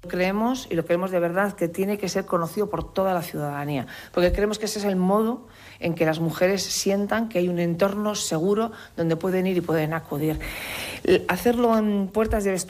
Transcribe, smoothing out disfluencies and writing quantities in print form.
Creemos, y lo creemos de verdad, que tiene que ser conocido por toda la ciudadanía, porque creemos que ese es el modo en que las mujeres sientan que hay un entorno seguro donde pueden ir y pueden acudir. Hacerlo en puertas de vestuario